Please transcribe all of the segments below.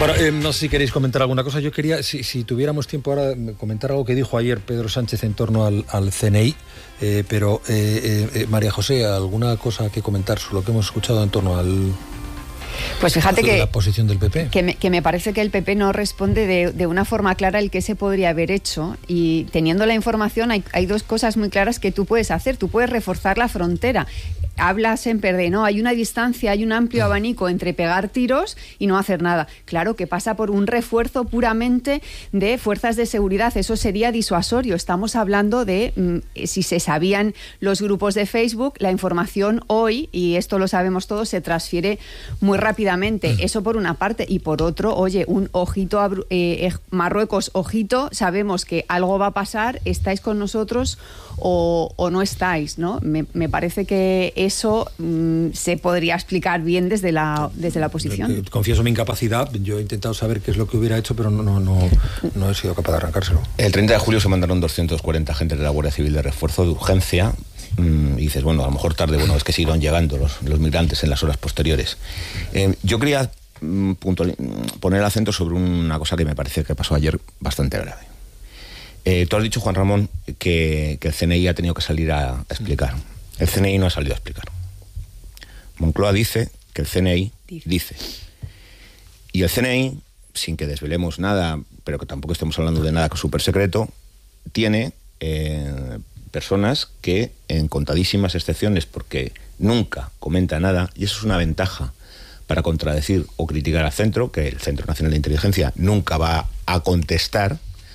Bueno, no sé si queréis comentar alguna cosa. Yo quería, si tuviéramos tiempo ahora, comentar algo que dijo ayer Pedro Sánchez en torno al CNI, pero María José, ¿alguna cosa que comentar sobre lo que hemos escuchado en torno al... Pues fíjate que la posición del PP. Que me parece que el PP no responde de una forma clara el que se podría haber hecho, y teniendo la información hay dos cosas muy claras que tú puedes hacer. Tú puedes reforzar la frontera. Habla Semper de no, hay una distancia, hay un amplio abanico entre pegar tiros y no hacer nada. Claro que pasa por un refuerzo puramente de fuerzas de seguridad. Eso sería disuasorio. Estamos hablando de si se sabían los grupos de Facebook, la información hoy, y esto lo sabemos todos, se transfiere muy rápidamente. Eso por una parte. Y por otro, oye, un ojito a Marruecos, ojito, sabemos que algo va a pasar, estáis con nosotros o no estáis, ¿no? Me parece que eso se podría explicar bien desde la oposición. Confieso mi incapacidad. Yo he intentado saber qué es lo que hubiera hecho, pero no he sido capaz de arrancárselo. El 30 de julio se mandaron 240 agentes de la Guardia Civil de refuerzo de urgencia. Y dices, bueno, a lo mejor tarde, bueno, es que siguieron llegando los migrantes en las horas posteriores. Yo quería poner el acento sobre una cosa que me parece que pasó ayer bastante grave. Tú has dicho, Juan Ramón, que el CNI ha tenido que salir a explicar. El CNI no ha salido a explicar. Moncloa dice que el CNI dice. Y el CNI, sin que desvelemos nada, pero que tampoco estemos hablando de nada súper secreto, tiene personas que, en contadísimas excepciones, porque nunca comenta nada, y eso es una ventaja para contradecir o criticar al centro, que el Centro Nacional de Inteligencia nunca va a contestar,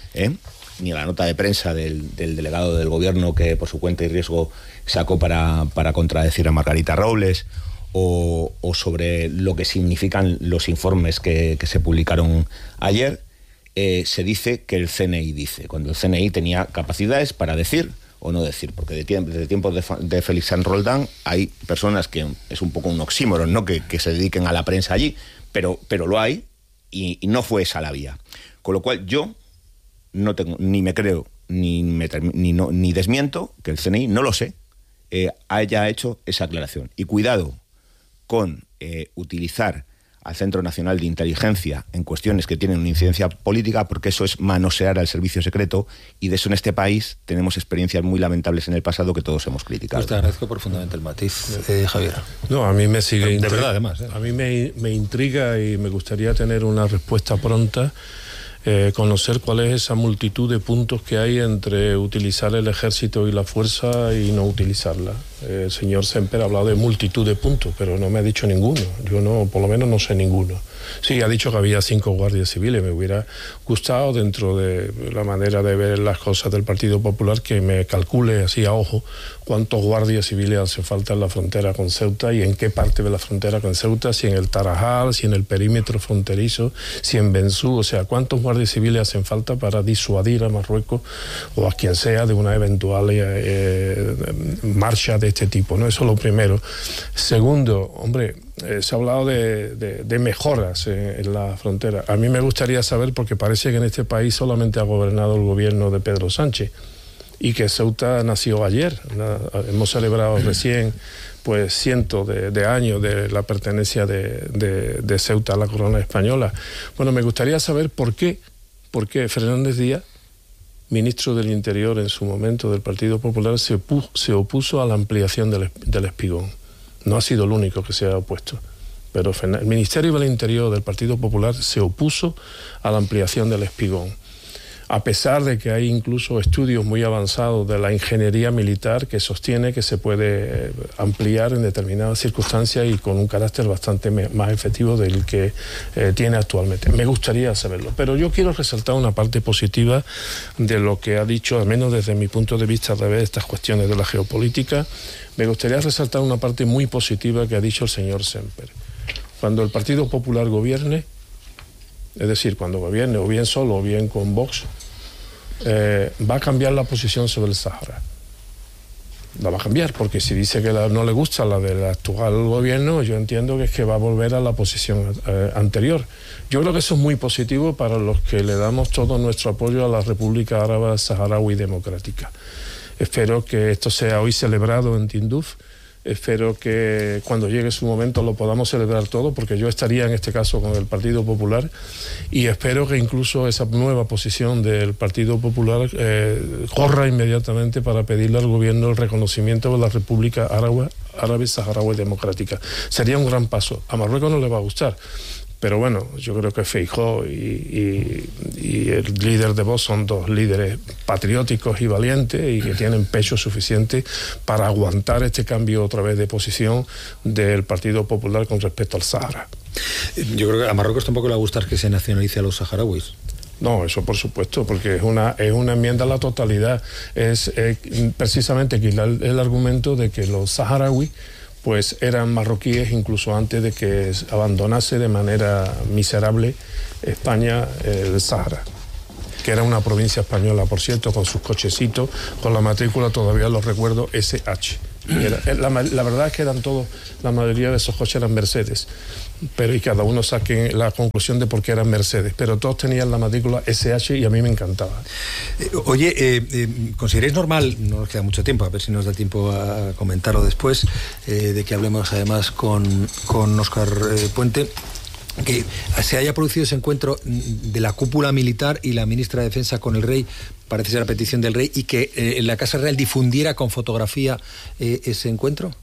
ni a la nota de prensa del delegado del gobierno que por su cuenta y riesgo sacó para contradecir a Margarita Robles, o sobre lo que significan los informes que se publicaron ayer. Se dice que el CNI dice, cuando el CNI tenía capacidades para decir o no decir, porque desde tiempos de Félix San Roldán hay personas que es un poco un oxímoron, ¿no? que se dediquen a la prensa allí, pero lo hay, y no fue esa la vía. Con lo cual yo no tengo, ni me creo, ni desmiento que el CNI, no lo sé, haya hecho esa aclaración. Y cuidado con utilizar al Centro Nacional de Inteligencia en cuestiones que tienen una incidencia política, porque eso es manosear al servicio secreto, y de eso en este país tenemos experiencias muy lamentables en el pasado que todos hemos criticado. Pues te agradezco profundamente el matiz, Javier. No, a mí me sigue... De verdad, además. A mí me intriga y me gustaría tener una respuesta pronta, conocer cuál es esa multitud de puntos que hay entre utilizar el ejército y la fuerza y no utilizarla. El señor Semper ha hablado de multitud de puntos, pero no me ha dicho ninguno. Yo no, por lo menos no sé ninguno. Sí, ha dicho que había 5 guardias civiles. Me hubiera gustado, dentro de la manera de ver las cosas del Partido Popular, que me calcule así a ojo cuántos guardias civiles hace falta en la frontera con Ceuta y en qué parte de la frontera con Ceuta, si en el Tarajal, si en el perímetro fronterizo, si en Benzú, o sea, cuántos guardias civiles hacen falta para disuadir a Marruecos o a quien sea de una eventual marcha de este tipo, ¿no? Eso es lo primero. Segundo, hombre, se ha hablado de mejoras en la frontera. A mí me gustaría saber, porque parece que en este país solamente ha gobernado el gobierno de Pedro Sánchez y que Ceuta nació ayer. Hemos celebrado recién pues cientos de años de la pertenencia de Ceuta a la corona española. Bueno, me gustaría saber por qué Fernández Díaz, ministro del Interior en su momento del Partido Popular, se opuso a la ampliación del Espigón. No ha sido el único que se ha opuesto, pero el Ministerio del Interior del Partido Popular se opuso a la ampliación del Espigón, a pesar de que hay incluso estudios muy avanzados de la ingeniería militar que sostiene que se puede ampliar en determinadas circunstancias y con un carácter bastante más efectivo del que tiene actualmente. Me gustaría saberlo, pero yo quiero resaltar una parte positiva de lo que ha dicho, al menos desde mi punto de vista, a través de estas cuestiones de la geopolítica. Me gustaría resaltar una parte muy positiva que ha dicho el señor Semper. Cuando el Partido Popular gobierne, es decir, cuando gobierne o bien solo o bien con Vox, va a cambiar la posición sobre el Sáhara. La va a cambiar, porque si dice que no le gusta la del actual gobierno, yo entiendo que es que va a volver a la posición anterior. Yo creo que eso es muy positivo para los que le damos todo nuestro apoyo a la República Árabe Saharaui Democrática. Espero que esto sea hoy celebrado en Tinduf Espero que cuando llegue su momento lo podamos celebrar todo, porque yo estaría en este caso con el Partido Popular, y espero que incluso esa nueva posición del Partido Popular corra inmediatamente para pedirle al gobierno el reconocimiento de la República Árabe Saharaui Democrática. Sería un gran paso. A Marruecos no le va a gustar, pero bueno, yo creo que Feijóo y el líder de Vox son dos líderes patrióticos y valientes y que tienen pecho suficiente para aguantar este cambio otra vez de posición del Partido Popular con respecto al Sahara. Yo creo que a Marruecos tampoco le va a gustar que se nacionalice a los saharauis. No, eso por supuesto, porque es una enmienda a la totalidad. Es precisamente aquí el argumento de que los saharauis pues eran marroquíes incluso antes de que abandonase de manera miserable España el Sahara, que era una provincia española, por cierto, con sus cochecitos, con la matrícula, todavía lo recuerdo, SH. La verdad es que eran todos, la mayoría de esos coches eran Mercedes, pero y cada uno saque la conclusión de por qué eran Mercedes, pero todos tenían la matrícula SH y a mí me encantaba. ¿Consideráis normal, no nos queda mucho tiempo, a ver si nos da tiempo a comentarlo después, de que hablemos además con Óscar Puente, que se haya producido ese encuentro de la cúpula militar y la ministra de Defensa con el rey, parece ser a petición del rey, y que la Casa Real difundiera con fotografía ese encuentro?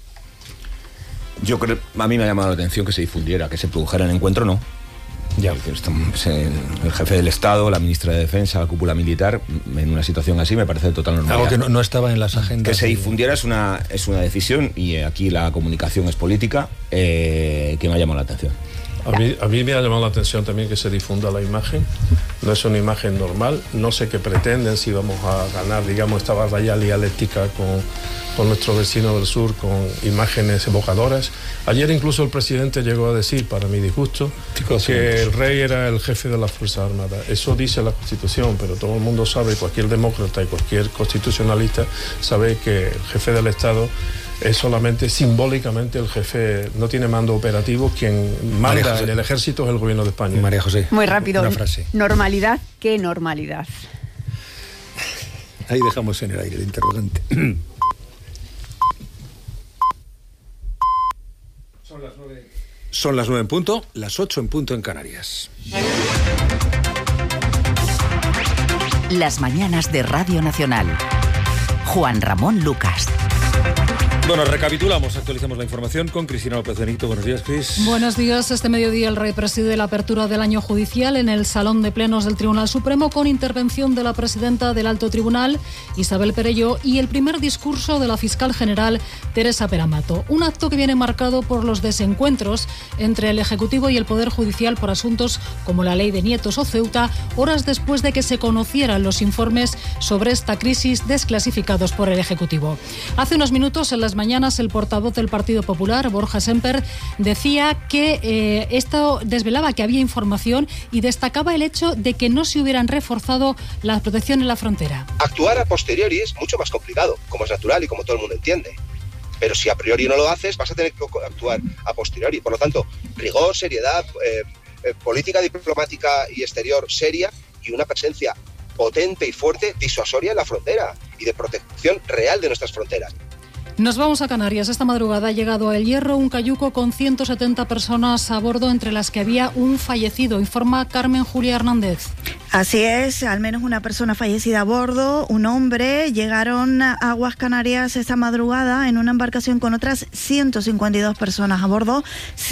Yo creo, a mí me ha llamado la atención que se difundiera, que se produjera el encuentro, no. Ya. El jefe del Estado, la ministra de Defensa, la cúpula militar, en una situación así me parece total normal. Algo que no estaba en las agendas. Que se difundiera es una decisión, y aquí la comunicación es política, que me ha llamado la atención. A mí me ha llamado la atención también que se difunda la imagen. No es una imagen normal. No sé qué pretenden, si vamos a ganar, digamos, esta batalla dialéctica con nuestro vecino del sur, con imágenes evocadoras. Ayer incluso el presidente llegó a decir, para mi disgusto, que el rey era el jefe de las Fuerzas Armadas. Eso dice la Constitución, pero todo el mundo sabe, cualquier demócrata y cualquier constitucionalista sabe que el jefe del Estado es solamente simbólicamente el jefe, no tiene mando operativo. Quien manda en el ejército es el gobierno de España. María José. Muy rápido. Una frase. Normalidad, ¿qué normalidad? Ahí dejamos en el aire el interrogante. Son las 9 en punto, las 8 en punto en Canarias. Las mañanas de Radio Nacional. Juan Ramón Lucas. Bueno, recapitulamos, actualizamos la información con Cristina López Benito. Buenos días, Cris. Buenos días. Este mediodía el rey preside la apertura del año judicial en el Salón de Plenos del Tribunal Supremo, con intervención de la presidenta del Alto Tribunal, Isabel Perelló, y el primer discurso de la fiscal general, Teresa Peramato. Un acto que viene marcado por los desencuentros entre el Ejecutivo y el Poder Judicial por asuntos como la ley de Nietos o Ceuta, horas después de que se conocieran los informes sobre esta crisis desclasificados por el Ejecutivo. Hace unos minutos, en las mañanas, el portavoz del Partido Popular, Borja Semper, decía que esto desvelaba que había información y destacaba el hecho de que no se hubieran reforzado la protección en la frontera. Actuar a posteriori es mucho más complicado, como es natural y como todo el mundo entiende. Pero si a priori no lo haces, vas a tener que actuar a posteriori. Por lo tanto, rigor, seriedad, política diplomática y exterior seria, y una presencia potente y fuerte, disuasoria en la frontera y de protección real de nuestras fronteras. Nos vamos a Canarias. Esta madrugada ha llegado a El Hierro un cayuco con 170 personas a bordo, entre las que había un fallecido, informa Carmen Julia Hernández. Así es, al menos una persona fallecida a bordo, un hombre. Llegaron a aguas canarias esta madrugada en una embarcación con otras 152 personas a bordo,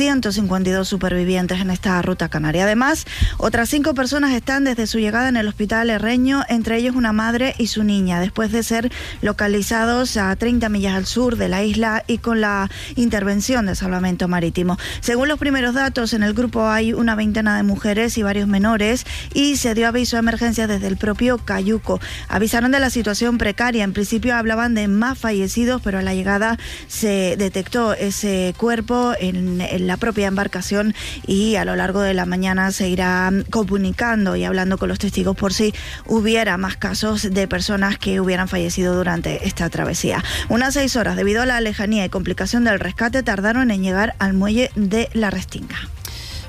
152 supervivientes en esta ruta canaria. Además, otras 5 personas están desde su llegada en el hospital herreño, entre ellos una madre y su niña, después de ser localizados a 30 millas al sur de la isla y con la intervención de salvamento marítimo. Según los primeros datos, en el grupo hay una veintena de mujeres y varios menores, y se dio aviso de emergencia desde el propio cayuco. Avisaron de la situación precaria. En principio hablaban de más fallecidos, pero a la llegada se detectó ese cuerpo en la propia embarcación, y a lo largo de la mañana se irá comunicando y hablando con los testigos por si hubiera más casos de personas que hubieran fallecido durante esta travesía. Unas 6 horas, debido a la lejanía y complicación del rescate, tardaron en llegar al muelle de La Restinga.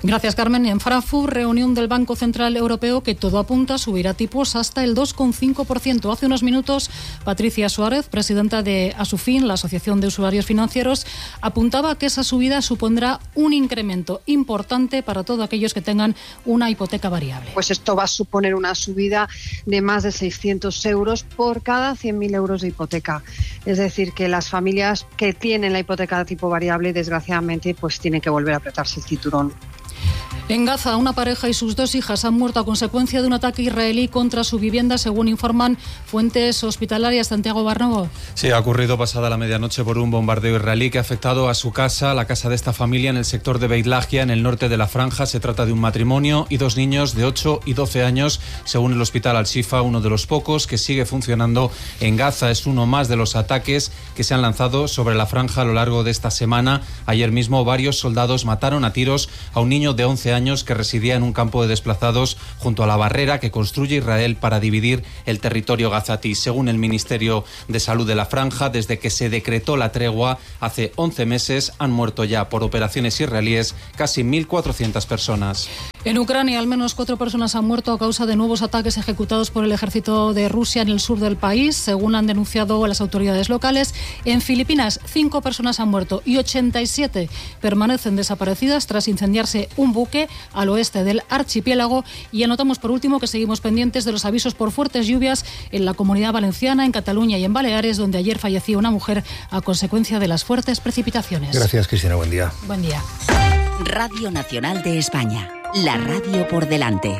Gracias, Carmen. En Frankfurt, reunión del Banco Central Europeo que todo apunta a subir a tipos hasta el 2,5%. Hace unos minutos, Patricia Suárez, presidenta de Asufin, la Asociación de Usuarios Financieros, apuntaba que esa subida supondrá un incremento importante para todos aquellos que tengan una hipoteca variable. Pues esto va a suponer una subida de más de 600 euros por cada 100.000 euros de hipoteca. Es decir, que las familias que tienen la hipoteca de tipo variable, desgraciadamente, pues tienen que volver a apretarse el cinturón. En Gaza, una pareja y sus 2 hijas han muerto a consecuencia de un ataque israelí contra su vivienda, según informan fuentes hospitalarias. Santiago Barnovo. Sí, ha ocurrido pasada la medianoche por un bombardeo israelí que ha afectado a su casa, la casa de esta familia en el sector de Beit Lahia, en el norte de la franja. Se trata de un matrimonio y 2 niños de 8 y 12 años, según el hospital Al-Shifa, uno de los pocos que sigue funcionando en Gaza. Es uno más de los ataques que se han lanzado sobre la franja a lo largo de esta semana. Ayer mismo varios soldados mataron a tiros a un niño de 11 años que residía en un campo de desplazados junto a la barrera que construye Israel para dividir el territorio gazatí. Según el Ministerio de Salud de la franja, desde que se decretó la tregua hace 11 meses, han muerto ya por operaciones israelíes casi 1.400 personas. En Ucrania, al menos 4 personas han muerto a causa de nuevos ataques ejecutados por el ejército de Rusia en el sur del país, según han denunciado las autoridades locales. En Filipinas, 5 personas han muerto y 87 permanecen desaparecidas tras incendiarse un buque al oeste del archipiélago. Y anotamos por último que seguimos pendientes de los avisos por fuertes lluvias en la Comunidad Valenciana, en Cataluña y en Baleares, donde ayer falleció una mujer a consecuencia de las fuertes precipitaciones. Gracias, Cristina. Buen día. Buen día. Radio Nacional de España. La radio por delante.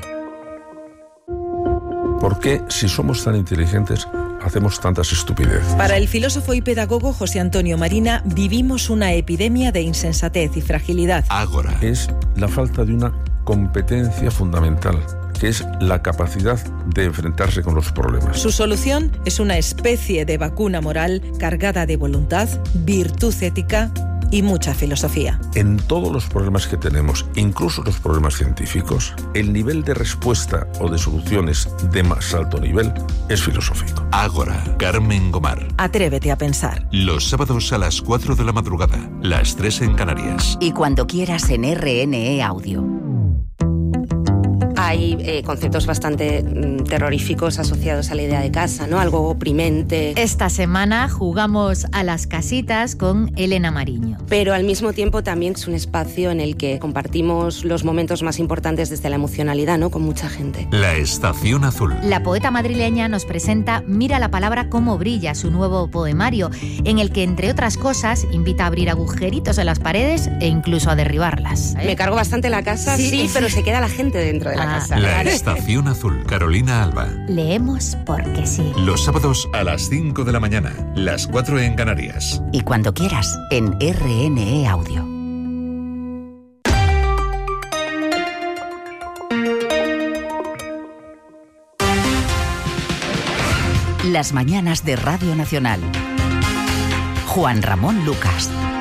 ¿Por qué, si somos tan inteligentes, hacemos tantas estupideces? Para el filósofo y pedagogo José Antonio Marina, vivimos una epidemia de insensatez y fragilidad. Ágora. Es la falta de una competencia fundamental, que es la capacidad de enfrentarse con los problemas. Su solución es una especie de vacuna moral cargada de voluntad, virtud ética y mucha filosofía. En todos los problemas que tenemos, incluso los problemas científicos, el nivel de respuesta o de soluciones de más alto nivel es filosófico. Ágora, Carmen Gomar. Atrévete a pensar. Los sábados a las 4 de la madrugada, las 3 en Canarias. Y cuando quieras en RNE Audio. Hay conceptos bastante terroríficos asociados a la idea de casa, ¿no? Algo oprimente. Esta semana jugamos a las casitas con Elena Mariño. Pero al mismo tiempo también es un espacio en el que compartimos los momentos más importantes desde la emocionalidad, ¿no? Con mucha gente. La Estación Azul. La poeta madrileña nos presenta Mira la palabra cómo brilla, su nuevo poemario, en el que, entre otras cosas, invita a abrir agujeritos en las paredes e incluso a derribarlas. Me cargo bastante la casa, sí, pero se queda la gente dentro de la casa. La Estación Azul, Carolina Alba. Leemos porque sí. Los sábados a las 5 de la mañana, las 4 en Canarias. Y cuando quieras, en RNE Audio. Las mañanas de Radio Nacional. Juan Ramón Lucas.